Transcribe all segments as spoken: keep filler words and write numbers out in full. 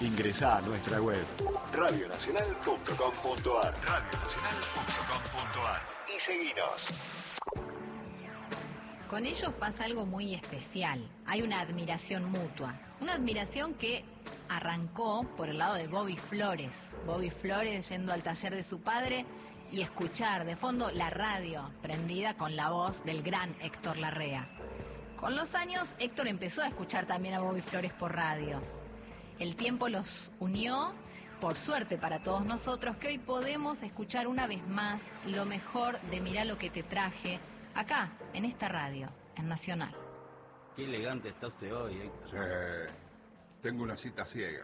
Ingresá a nuestra web radio nacional punto com punto ar radio nacional punto com punto ar y seguinos. Con ellos pasa algo muy especial. Hay una admiración mutua. Una admiración que arrancó por el lado de Bobby Flores. Bobby Flores yendo al taller de su padre y escuchar de fondo la radio prendida con la voz del gran Héctor Larrea. Con los años, Héctor empezó a escuchar también a Bobby Flores por radio. El tiempo los unió, por suerte para todos nosotros, que hoy podemos escuchar una vez más lo mejor de Mirá lo que te traje, acá, en esta radio, en Nacional. Qué elegante está usted hoy, Héctor. Sí, tengo unas citas ciegas.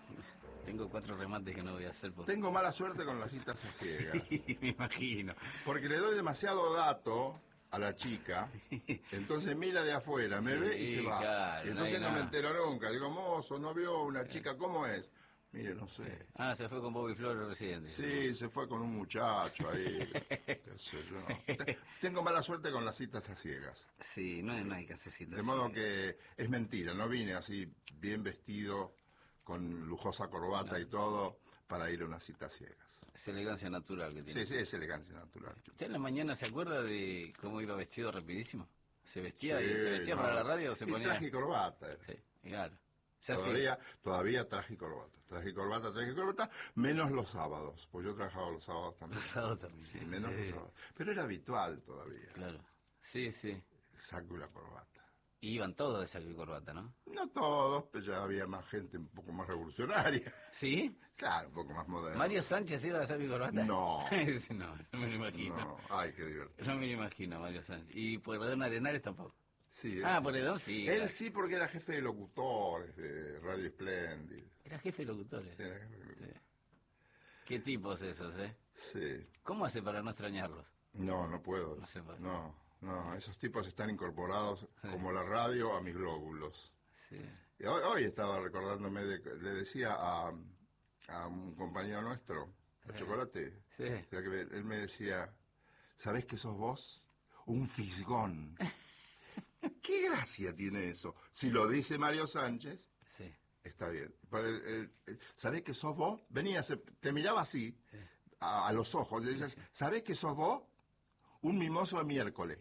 Tengo cuatro remates que no voy a hacer por... Tengo mala suerte con las citas a ciegas. Me imagino. Porque le doy demasiado dato a la chica, entonces mira de afuera, me Sí, ve y se va. claro, Y entonces no no, hay me nada. entero nunca. Digo, mozo, ¿no vio una chica? ¿Cómo es? Mire, no sé. Ah, se fue con Bobby Flores residente. Sí, se fue con un muchacho ahí. Qué sé yo. Te- Tengo mala suerte con las citas a ciegas. Sí, no, no hay que hacer citas. De modo que es mentira, no vine así bien vestido, con lujosa corbata y todo, para ir a una cita a ciegas. Es elegancia natural que tiene. Sí, sí, es elegancia natural. ¿Usted en la mañana se acuerda de cómo iba vestido rapidísimo? ¿Se vestía, Sí, y se vestía no. para la radio o se Y ponía...? traje y corbata. Sí, claro. O sea, Todavía, todavía traje y corbata. Traje y corbata, traje y corbata, menos los sábados, pues yo trabajaba los sábados también. Los sábados también. Sí, menos los sábados. Pero era habitual todavía. Claro. Sí, sí. El saco y la corbata. Y iban todos de saco y corbata, ¿no? No todos, pero ya había más gente un poco más revolucionaria. ¿Sí? Claro, un poco más moderna. ¿Mario Sánchez iba de saco y corbata? No. Ese no, no me lo imagino. No, ay, qué divertido. No me lo imagino, Mario Sánchez. ¿Y Pueyrredón Arenales tampoco? Sí, Ah, él- Pueyrredón sí. Él claro. sí, porque era jefe de locutores de Radio Splendid. Era jefe de locutores. Sí, era jefe de locutores. Sí. Qué tipos esos, ¿eh? Sí. ¿Cómo hace para no extrañarlos? No, no puedo. No se puede. No, no, esos tipos están incorporados Sí. como la radio a mis glóbulos. Sí. Y hoy, hoy estaba recordándome, de, le decía a, a un compañero nuestro, a Chocolate, Sí. o sea, que él me decía, ¿sabés que sos vos? Un fisgón. ¿Qué gracia tiene eso? Si lo dice Mario Sánchez, Sí. está bien. Pero, eh, eh, ¿sabés que sos vos? Venía, se- te miraba así, a, a los ojos, le dices, ¿sabés que sos vos? Un mimoso de miércoles.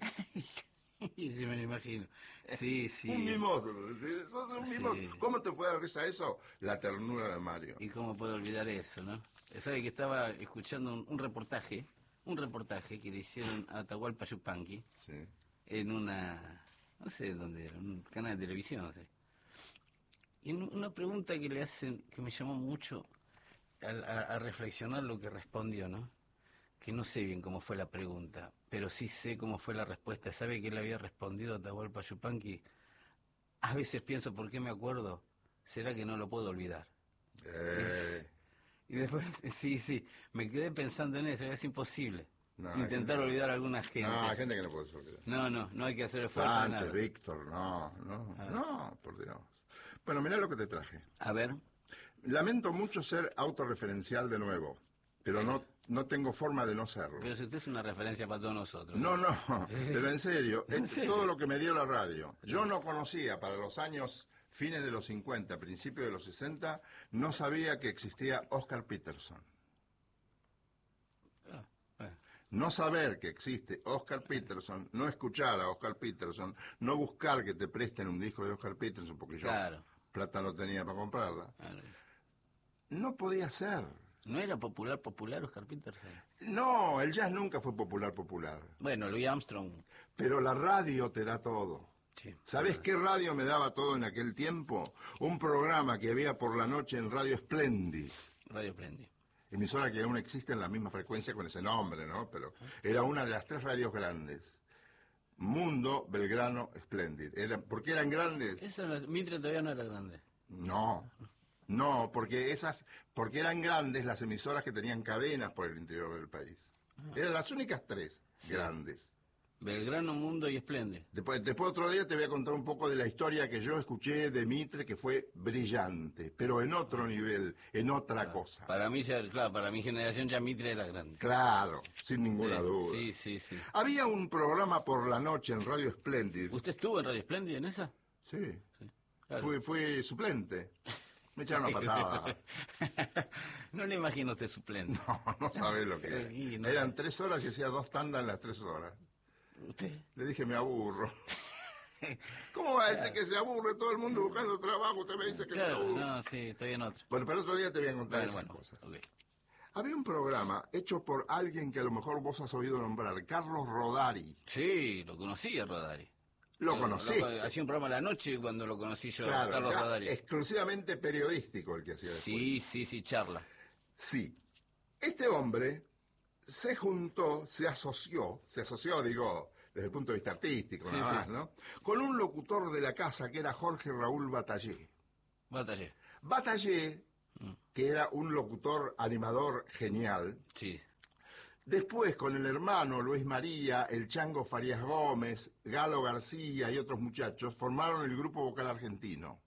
Sí, me lo imagino. Sí, sí. Un mimoso. Sos un Sí. mimoso. ¿Cómo te puede dar risa eso? La ternura de Mario. ¿Y cómo puedo olvidar eso, no? ¿Sabe que estaba escuchando un, un reportaje, un reportaje que le hicieron a Atahualpa Yupanqui Sí. en una, no sé dónde era, un canal de televisión, no sé. Y en una pregunta que le hacen, que me llamó mucho a, a- a reflexionar lo que respondió, ¿no? Que no sé bien cómo fue la pregunta, pero sí sé cómo fue la respuesta. ¿Sabe que él había respondido a Atahualpa Yupanqui? A veces pienso, ¿por qué me acuerdo? ¿Será que no lo puedo olvidar? Eh, Y después, sí, sí, me quedé pensando en eso, es imposible. No, hay Intentar gente- olvidar a alguna gente. no, hay gente que no puede olvidar. No, no, no hay que hacer esfuerzo de Sánchez, nada. Víctor, no, no, Ah. no, por Dios. Bueno, mirá lo que te traje. A ver, Lamento mucho ser autorreferencial de nuevo, pero no, no tengo forma de no serlo. pero si usted es una referencia para todos nosotros. No, no, pero en serio, ¿En es serio? todo lo que me dio la radio. Yo no conocía para los años fines de los cincuenta, principios de los sesenta, no sabía que existía Oscar Peterson. Ah, bueno. No saber que existe Oscar Peterson, no escuchar a Oscar Peterson, no buscar que te presten un disco de Oscar Peterson, porque yo Claro. plata no tenía para comprarla, Claro. no podía ser. ¿No era popular, popular Oscar Peterson? No, el jazz nunca fue popular, popular. Bueno, Louis Armstrong. Pero la radio te da todo. Sí. ¿Sabés qué radio me daba todo en aquel tiempo? Un programa que había por la noche en Radio Splendid. Radio Splendid. Emisora que aún existe en la misma frecuencia con ese nombre, ¿no? Pero era una de las tres radios grandes. Mundo, Belgrano, Splendid. Eran, ¿por qué eran grandes? Eso no- Mitre todavía no era grande. No, no, porque esas, porque eran grandes las emisoras que tenían cadenas por el interior del país. Eran las únicas tres grandes. Belgrano, Mundo y Splendid. Después, después otro día te voy a contar un poco de la historia que yo escuché de Mitre, que fue brillante, pero en otro nivel, en otra cosa. Para mí, ya, claro, para mi generación ya Mitre era grande. Claro, sin ninguna Sí, duda. Sí, sí, sí. Había un programa por la noche en Radio Splendid. ¿Usted estuvo en Radio Splendid en esa? Sí, Sí. Claro. fui, fui suplente. Me echaron una patada. No le imagino usted suplente. No, no sabés lo que era. Y no- Eran tres horas y hacía dos tandas en las tres horas. ¿Usted? Le dije, me aburro. ¿Cómo va a decir que se aburre todo el mundo buscando trabajo? Usted me dice que se Claro, aburre. no, sí, estoy en otra. Bueno, pero otro día te voy a contar Bueno, esas bueno, cosas. ok. Había un programa hecho por alguien que a lo mejor vos has oído nombrar, Carlos Rodari. Sí, lo conocí a Rodari. Lo conocí. Hacía un programa a la noche cuando lo conocí yo, Claro, Carlos ya Rodari. exclusivamente periodístico el que hacía después. Sí, sí, sí, charla. Sí. Este hombre se juntó, se asoció, se asoció, digo, desde el punto de vista artístico, Sí, nada sí. más, ¿no? Con un locutor de la casa que era Jorge Raúl Batallé. Batallé. Batallé, Mm. que era un locutor animador genial. Sí. Después, con el hermano Luis María, el Chango Farías Gómez, Galo García y otros muchachos, formaron el Grupo Vocal Argentino.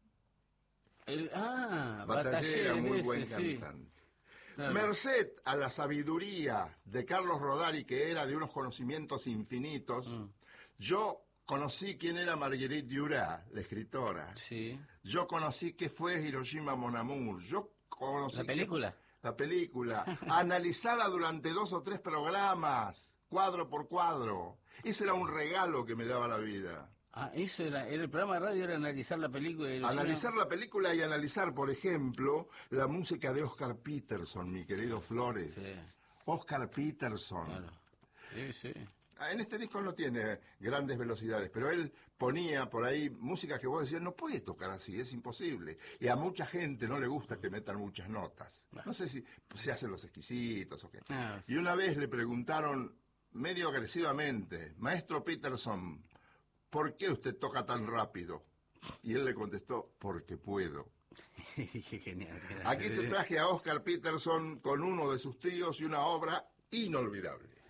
El, ah, Batallé Batallé era muy ese, buen sí. cantante. Claro. Merced a la sabiduría de Carlos Rodari, que era de unos conocimientos infinitos, Mm. yo conocí quién era Marguerite Duras, la escritora. Sí. Yo conocí qué fue Hiroshima Mon Amour. Yo conocí ¿La qué- película? la película. Analizada durante dos o tres programas, cuadro por cuadro. Ese era un regalo que me daba la vida. Ah, eso era, era el programa de radio, era analizar la película. de Hiroshima. Analizar la película y analizar, por ejemplo, la música de Oscar Peterson, mi querido Flores. Sí, Oscar Peterson. claro. Sí, sí. Ah, En este disco no tiene grandes velocidades, pero él ponía por ahí música que vos decías, no puede tocar así, es imposible. Y a mucha gente no le gusta que metan muchas notas. No sé si se hacen los exquisitos o qué. Ah, Y una vez le preguntaron, medio agresivamente, Maestro Peterson, ¿por qué usted toca tan rápido? Y él le contestó, porque puedo. Qué genial. genial. Aquí te traje a Oscar Peterson con uno de sus tíos y una obra inolvidable.